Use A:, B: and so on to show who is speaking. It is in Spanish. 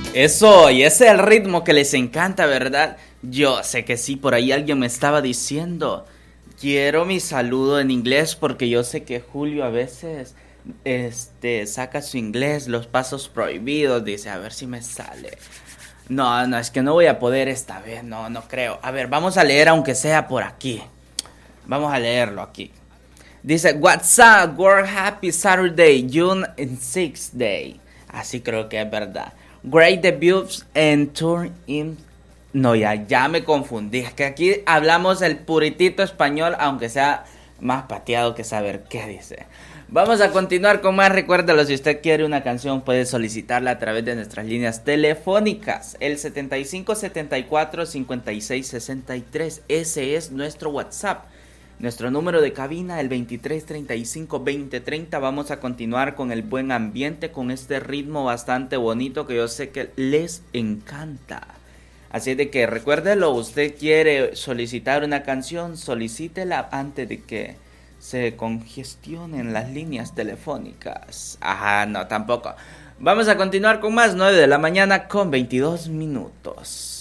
A: Eso, y ese es el ritmo que les encanta, ¿verdad? Yo sé que sí, por ahí alguien me estaba diciendo. Quiero mi saludo en inglés porque yo sé que Julio a veces saca su inglés, los pasos prohibidos, dice, a ver si me sale. No, no, es que no voy a poder esta vez, no, no creo. A ver, vamos a leer aunque sea por aquí. Vamos a leerlo aquí. Dice, What's up, World Happy Saturday, June 6th Day. Así creo que es verdad. Great debuts and tour in... No, ya me confundí. Es que aquí hablamos el puritito español, aunque sea más pateado que saber qué dice. Vamos a continuar con más. Recuérdalo, si usted quiere una canción puede solicitarla a través de nuestras líneas telefónicas. El 7574-5663. Ese es nuestro WhatsApp. Nuestro número de cabina, el 2335-2030. Vamos a continuar con el buen ambiente, con este ritmo bastante bonito que yo sé que les encanta. Así de que recuérdelo, usted quiere solicitar una canción, solicítela antes de que se congestionen las líneas telefónicas. Ajá, no, tampoco. Vamos a continuar con más, 9 de la mañana con 22 minutos.